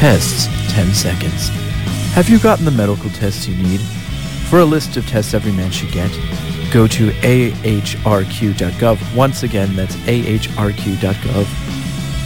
Tests, 10 seconds. Have you gotten the medical tests you need? For a list of tests every man should get, go to ahrq.gov. Once again, that's ahrq.gov.